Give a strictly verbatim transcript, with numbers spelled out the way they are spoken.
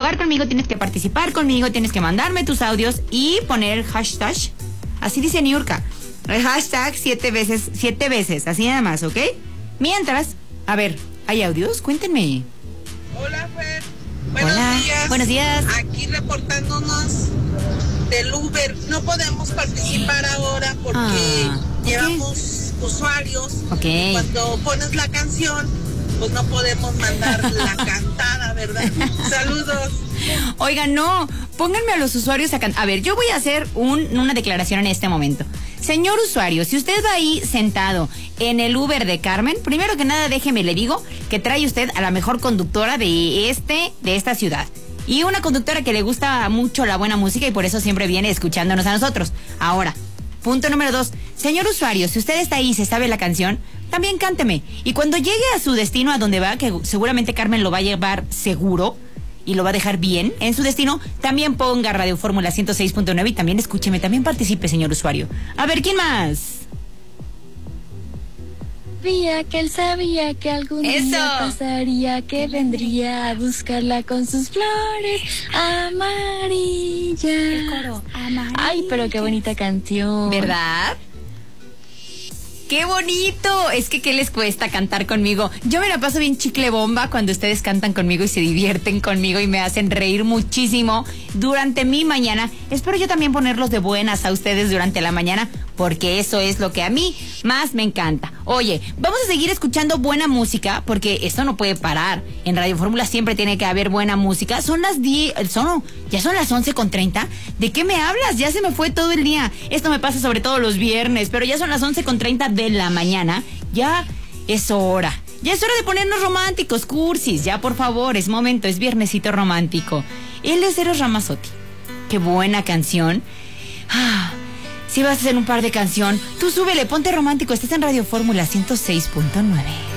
jugar conmigo, tienes que participar conmigo, tienes que mandarme tus audios y poner hashtag, así dice Niurka, el hashtag siete veces, siete veces, así nada más, ¿ok? Mientras, a ver, ¿hay audios? Cuéntenme. Hola, Fer. Buenos Hola. días. Buenos días. Aquí reportándonos del Uber. No podemos participar ahora porque Ah, llevamos usuarios. Ok. Cuando pones la canción, pues no podemos mandar la cantada, ¿verdad? Saludos. Oigan, no, pónganme a los usuarios a cantar. A ver, yo voy a hacer un, una declaración en este momento. Señor usuario, si usted va ahí sentado en el Uber de Carmen, primero que nada déjeme le digo que trae usted a la mejor conductora de este, de esta ciudad. Y una conductora que le gusta mucho la buena música y por eso siempre viene escuchándonos a nosotros. Ahora, punto número dos. Señor usuario, si usted está ahí y se sabe la canción, también cánteme. Y cuando llegue a su destino, a donde va, que seguramente Carmen lo va a llevar seguro y lo va a dejar bien en su destino, también ponga Radio Fórmula ciento seis punto nueve y también escúcheme, también participe, señor usuario. A ver, ¿quién más? Sabía que él sabía que algún Eso. día pasaría, que vendría a buscarla con sus flores amarillas. El coro. Ay, pero qué bonita canción. ¿Verdad? ¡Qué bonito! Es que ¿qué les cuesta cantar conmigo? Yo me la paso bien chicle bomba cuando ustedes cantan conmigo y se divierten conmigo y me hacen reír muchísimo durante mi mañana. Espero yo también ponerlos de buenas a ustedes durante la mañana, porque eso es lo que a mí más me encanta. Oye, vamos a seguir escuchando buena música, porque esto no puede parar. En Radio Fórmula siempre tiene que haber buena música. Son las diez, son, ya son las once con treinta. ¿De qué me hablas? Ya se me fue todo el día. Esto me pasa sobre todo los viernes, pero ya son las once con treinta de la mañana. Ya es hora. Ya es hora de ponernos románticos, cursis. Ya, por favor, es momento, es viernesito romántico. Él es Eros Ramazzotti. Qué buena canción. Ah, si vas a hacer un par de canción, tú súbele, ponte romántico. Estás en Radio Fórmula ciento seis punto nueve.